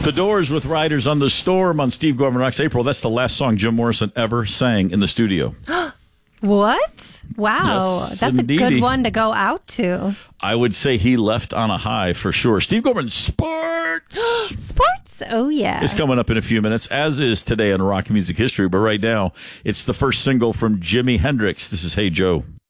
The Doors with Riders on the Storm on Steve Gorman Rocks. April, that's the last song Jim Morrison ever sang in the studio. What? Wow. Yes, that's indeedy. a good one to go out to. I would say he left on a high for sure. Steve Gorman Sports Sports? Oh, yeah. is coming up in a few minutes, as is today in rock music history. But right now, it's the first single from Jimi Hendrix. This is Hey Joe.